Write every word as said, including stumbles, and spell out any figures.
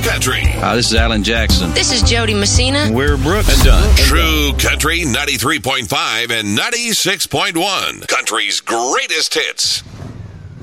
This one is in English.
Country. Hi, this is Alan Jackson. This is Jody Messina. We're Brooks and Dunn. True Country ninety-three point five and ninety-six point one. Country's greatest hits.